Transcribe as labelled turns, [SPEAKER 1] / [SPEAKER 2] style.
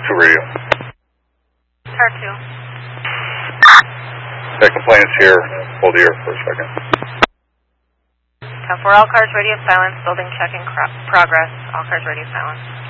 [SPEAKER 1] 2 radio.
[SPEAKER 2] Car 2.
[SPEAKER 1] That complainant's here. Hold the air for a second.
[SPEAKER 2] 10-4, all cars radio silence. Building check in progress. All cars radio silence.